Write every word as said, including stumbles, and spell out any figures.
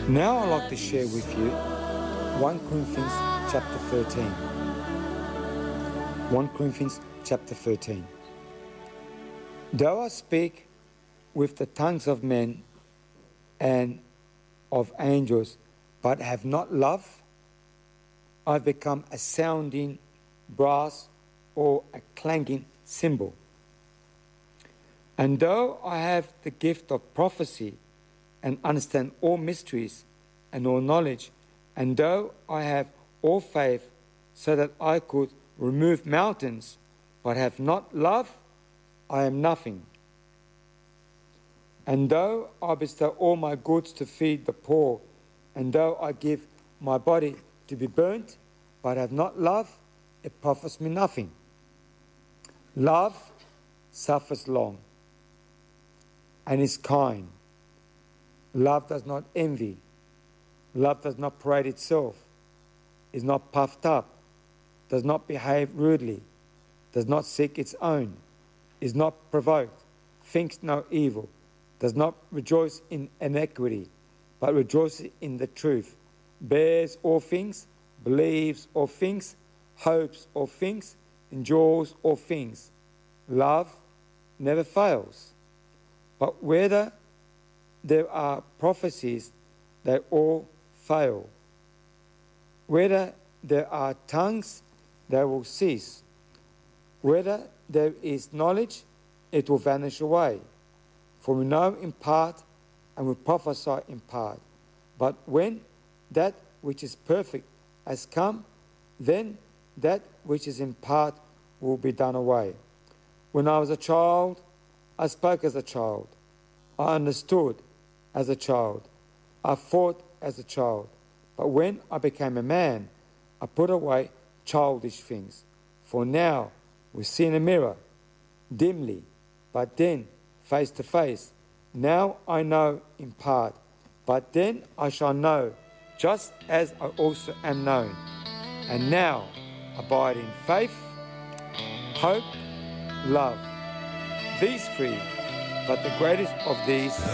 Now I'd like to share with you First Corinthians chapter thirteen. First Corinthians chapter thirteen. Though I speak with the tongues of men and of angels, but have not love, I've become a sounding brass or a clanging cymbal. And though I have the gift of prophecy and understand all mysteries and all knowledge, and though I have all faith so that I could remove mountains, but have not love, I am nothing. And though I bestow all my goods to feed the poor, and though I give my body to be burnt, but have not love, it profits me nothing. Love suffers long and is kind. Love does not envy. Love does not parade itself, is not puffed up, does not behave rudely, does not seek its own, is not provoked, thinks no evil, does not rejoice in iniquity, but rejoices in the truth, bears all things, believes all things, hopes all things, endures all things. Love never fails. But whether there are prophecies, they all fail. Whether there are tongues, they will cease. Whether there is knowledge, it will vanish away. For we know in part, and we prophesy in part. But when that which is perfect has come, then that which is in part will be done away. When I was a child, I spoke as a child. I understood as a child. I thought as a child. But when I became a man, I put away childish things. For now we see in a mirror, dimly, but then face to face. Now I know in part, but then I shall know, just as I also am known. And now abide in faith, hope, love. These three, but the greatest of these